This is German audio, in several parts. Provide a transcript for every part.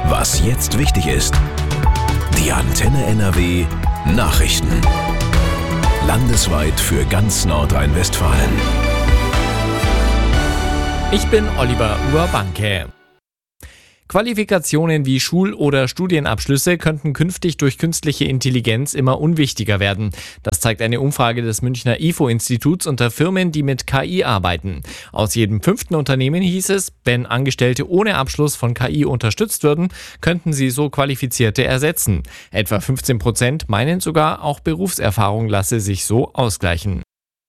Was jetzt wichtig ist. Die Antenne NRW Nachrichten. Landesweit für ganz Nordrhein-Westfalen. Ich bin Oliver Urbanke. Qualifikationen wie Schul- oder Studienabschlüsse könnten künftig durch künstliche Intelligenz immer unwichtiger werden. Das zeigt eine Umfrage des Münchner IFO-Instituts unter Firmen, die mit KI arbeiten. Aus jedem 5. Unternehmen hieß es, wenn Angestellte ohne Abschluss von KI unterstützt würden, könnten sie so Qualifizierte ersetzen. Etwa 15% meinen sogar, auch Berufserfahrung lasse sich so ausgleichen.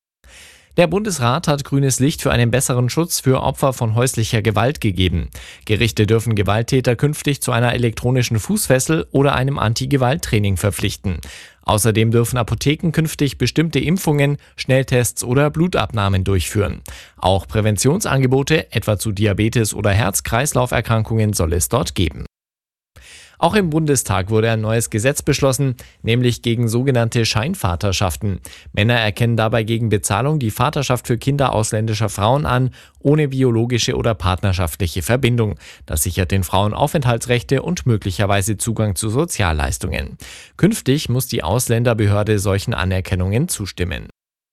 Der Bundesrat hat grünes Licht für einen besseren Schutz für Opfer von häuslicher Gewalt gegeben. Gerichte dürfen Gewalttäter künftig zu einer elektronischen Fußfessel oder einem Anti-Gewalt-Training verpflichten. Außerdem dürfen Apotheken künftig bestimmte Impfungen, Schnelltests oder Blutabnahmen durchführen. Auch Präventionsangebote, etwa zu Diabetes oder Herz-Kreislauf-Erkrankungen, soll es dort geben. Auch im Bundestag wurde ein neues Gesetz beschlossen, nämlich gegen sogenannte Scheinvaterschaften. Männer erkennen dabei gegen Bezahlung die Vaterschaft für Kinder ausländischer Frauen an, ohne biologische oder partnerschaftliche Verbindung. Das sichert den Frauen Aufenthaltsrechte und möglicherweise Zugang zu Sozialleistungen. Künftig muss die Ausländerbehörde solchen Anerkennungen zustimmen.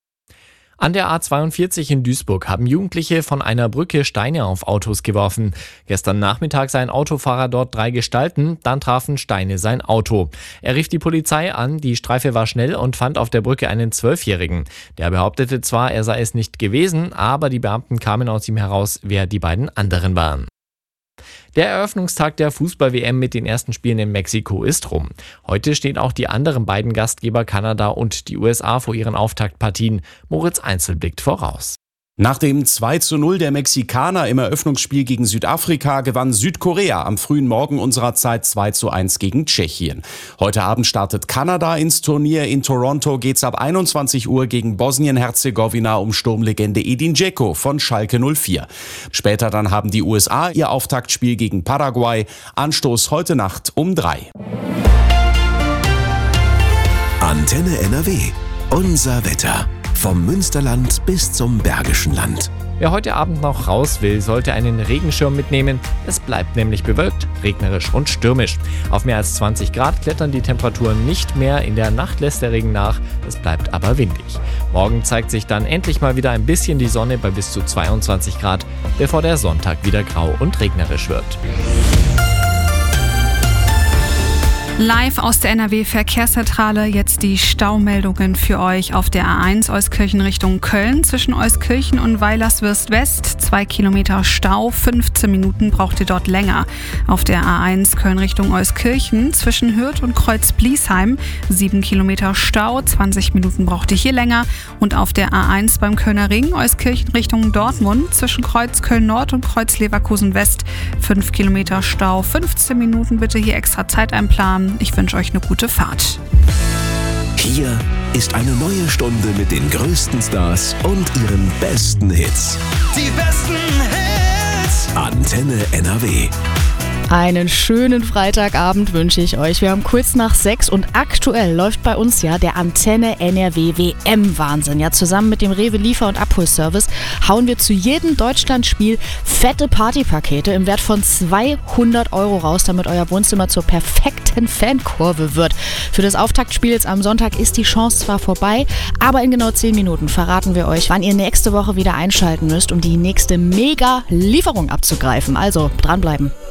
An der A42 in Duisburg haben Jugendliche von einer Brücke Steine auf Autos geworfen. Gestern Nachmittag sah ein Autofahrer dort 3 Gestalten, dann trafen Steine sein Auto. Er rief die Polizei an, die Streife war schnell und fand auf der Brücke einen 12-Jährigen. Der behauptete zwar, er sei es nicht gewesen, aber die Beamten kamen aus ihm heraus, wer die beiden anderen waren. Der Eröffnungstag der Fußball-WM mit den ersten Spielen in Mexiko ist rum. Heute stehen auch die anderen beiden Gastgeber Kanada und die USA vor ihren Auftaktpartien. Moritz Einzel blickt voraus. Nach dem 2:0 der Mexikaner im Eröffnungsspiel gegen Südafrika gewann Südkorea am frühen Morgen unserer Zeit 2:1 gegen Tschechien. Heute Abend startet Kanada ins Turnier. In Toronto geht's ab 21 Uhr gegen Bosnien-Herzegowina um Sturmlegende Edin Dzeko von Schalke 04. Später dann haben die USA ihr Auftaktspiel gegen Paraguay. Anstoß heute Nacht um 3. Antenne NRW. Unser Wetter. Vom Münsterland bis zum Bergischen Land. Wer heute Abend noch raus will, sollte einen Regenschirm mitnehmen. Es bleibt nämlich bewölkt, regnerisch und stürmisch. Auf mehr als 20 Grad klettern die Temperaturen nicht mehr. In der Nacht lässt der Regen nach, es bleibt aber windig. Morgen zeigt sich dann endlich mal wieder ein bisschen die Sonne bei bis zu 22 Grad, bevor der Sonntag wieder grau und regnerisch wird. Live aus der NRW-Verkehrszentrale jetzt die Staumeldungen für euch auf der A1 Euskirchen Richtung Köln. Zwischen Euskirchen und Weilerswürst West 2 Kilometer Stau, 15 Minuten braucht ihr dort länger. Auf der A1 Köln Richtung Euskirchen zwischen Hürth und Kreuz-Bliesheim 7 Kilometer Stau, 20 Minuten braucht ihr hier länger. Und auf der A1 beim Kölner Ring Euskirchen Richtung Dortmund zwischen Kreuz Köln Nord und Kreuz Leverkusen West 5 Kilometer Stau, 15 Minuten bitte hier extra Zeit einplanen. Ich wünsche euch eine gute Fahrt. Hier ist eine neue Stunde mit den größten Stars und ihren besten Hits. Die besten Hits. Antenne NRW. Einen schönen Freitagabend wünsche ich euch. Wir haben kurz nach 6 und aktuell läuft bei uns ja der Antenne NRW WM-Wahnsinn. Ja, zusammen mit dem Rewe Liefer- und Abholservice hauen wir zu jedem Deutschlandspiel fette Partypakete im Wert von 200 € raus, damit euer Wohnzimmer zur perfekten Fankurve wird. Für das Auftaktspiel jetzt am Sonntag ist die Chance zwar vorbei, aber in genau 10 Minuten verraten wir euch, wann ihr nächste Woche wieder einschalten müsst, um die nächste Mega-Lieferung abzugreifen. Also dranbleiben.